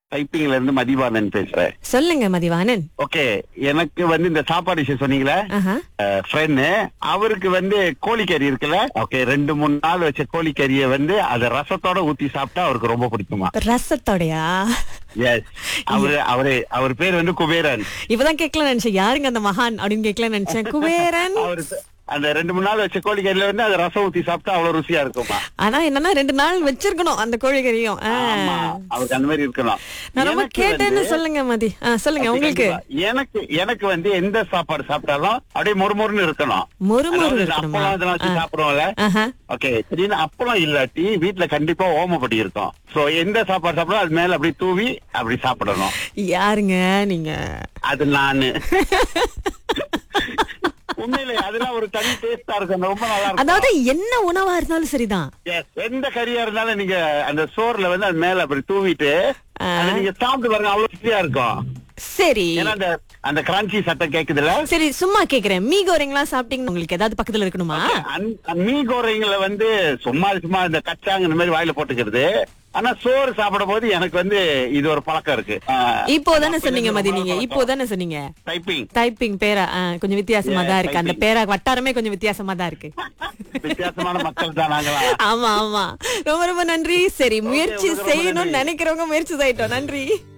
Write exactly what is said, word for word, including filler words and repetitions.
டைப்பிங்ல இருந்து மதிவாணன் பேசுறேன். சொல்லுங்க மதிவாணன். ஓகே, எனக்கு வந்து இந்த சாப்பாடு விஷயம் சொன்னீங்களே, ஆஹா. ஃப்ரெண்ட் அவருக்கு வந்து கோழிக்கறி இருக்குல்ல, ஓகே, ரெண்டு மூணு நாள் வச்ச கோழிக்கறியை வந்து அத ரசத்தோட ஊத்தி சாப்பிட்டா அவருக்கு ரொம்ப பிடிக்குமா. ரசத்தோடயா? எஸ், அவரு அவரு அவர் பேர் வந்து குபேரன். இப்பதான் கேட்கலாம் நினைச்சேன், யாருங்க அந்த மகான் அப்படின்னு கேட்கலாம் நினைச்சேன். குபேரன். அவரு அந்த ரெண்டு மூணு நாள் வச்ச கோழிக்கறியில வந்து அதை ரசம் ஊத்தி சாப்பிட்டா அவ்வளவு ருசியா இருக்குமா. ஆனா என்னன்னா ரெண்டு நாள் வச்சிருக்கணும் அந்த கோழிக்கறியும். ஆமா, அவருக்கு அந்த மாதிரி இருக்கணும். நான் ரொம்ப எனக்கு கேட்டேன்னு வந்து- சொல்லுங்க மதி. ஆ, சொல்லுங்க உங்களுக்கு. எனக்கு எனக்கு வந்து எந்த சாப்பாடு சாப்பிட்டாலும் அப்படியே மொறுமொறுன்னு இருக்கணும். மொறுமொறு அதாவது இந்த இருக்கணுமா? அப்பளம் இதெல்லாம் வச்சு சாப்பிடுவோம்ல. ஆஹா. ஓகே, திடீர்னு அப்பளம் இல்லாட்டி வீட்டுல கண்டிப்பா ஓமப்படி இருக்கும். சோ எந்த சாப்பாடு சாப்பிடணும் அது மேல அப்படி தூவி அப்படி சாப்பிடணும். யாருங்க நீங்க? அது நானு. உண்மையிலே அதெல்லாம் ஒரு தனி டேஸ்டா இருக்கும், ரொம்ப நல்லா இருக்கும். அதாவது என்ன உணவா இருந்தாலும் சரிதான். Yes, எந்த கறியா இருந்தாலும் நீங்க அந்த சோறுல வந்து அது மேல அப்படி தூவிட்டு அதை நீங்க சாப்பிட்டு பாருங்க, அவ்வளவு ருசியா இருக்கும். சரி ஏன்னா அந்த அந்த கிரான்ச்சி சத்தம் கேக்குதுல்ல. சரி, சும்மா கேக்குறேன். மீ கோரிங்லாம் சாப்பிட்டீங்க, உங்களுக்கு ஏதாவது பக்கத்துல இருக்கணுமா? அந்த மீ கோரைங்களை வந்து சும்மா சும்மா இந்த கச்சாங்க இந்த மாதிரி வாயில போட்டுக்கிறது. ஆனா சோறு சாப்பிடும் போது எனக்கு வந்து இது ஒரு பழக்கம் இருக்கு. இப்போதானே சொன்னீங்க மதி, நீங்க இப்போதானே சொன்னீங்க டைப்பிங் டைப்பிங் பேரா. ஆ, கொஞ்சம் வித்தியாசமா தான் இருக்கு. அந்த பேரா வட்டாரமே கொஞ்சம் வித்தியாசமா தான் இருக்கு. வித்தியாசமான மக்கள் தான் நாங்களா. ஆமா ஆமா, ரொம்ப ரொம்ப நன்றி. சரி, முயற்சி உங்களுக்கு ரொம்ப செய்யணும்னு நன்றி. நினைக்கிறவங்க முயற்சி செய்யட்டும். நன்றி.